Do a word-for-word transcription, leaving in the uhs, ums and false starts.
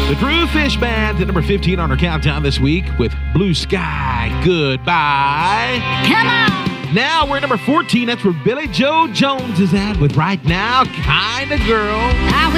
The True Fish Band at number fifteen on our countdown this week with Blue Sky Goodbye. Come on! Now we're at number fourteen. That's where Billy Joe Jones is at with Right Now, Kinda Girl. I